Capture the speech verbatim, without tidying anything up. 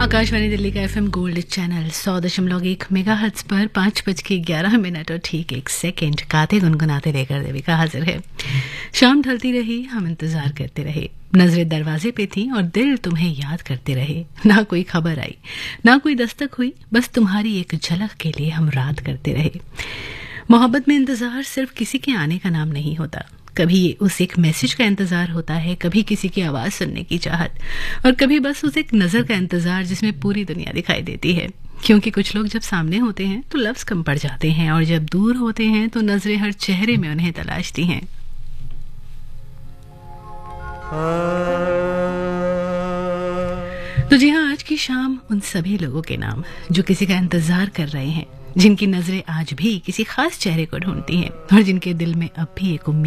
आकाशवाणी दिल्ली का FM gold channel सौ दशमलव एक मेगाहर्ट्ज पर पाँच बज के ग्यारह मिनट और ठीक एक सेकंड गाते गुनगुनाते लेकर देविका हाजिर है। शाम ढलती रही, हम इंतजार करते रहे, नजरें दरवाजे पे थी और दिल तुम्हें याद करते रहे। ना कोई खबर आई, ना कोई दस्तक हुई, बस तुम्हारी एक झलक के लिए हम रात करते रहे। मोहब्बत में इंतजार सिर्फ किसी के आने का नाम नहीं होता, कभी उस एक मैसेज का इंतजार होता है, कभी किसी की आवाज सुनने की चाहत, और कभी बस उस एक नजर का इंतजार जिसमें पूरी दुनिया दिखाई देती है। क्योंकि कुछ लोग जब सामने होते हैं तो लफ्ज कम पड़ जाते हैं, और जब दूर होते हैं तो नजरें हर चेहरे में उन्हें तलाशती हैं। तो जी हाँ, आज की शाम उन सभी लोगों के नाम जो किसी का इंतजार कर रहे हैं, जिनकी नजरें आज भी किसी खास चेहरे को ढूंढती हैं और जिनके दिल में अब भी एक उम्मीद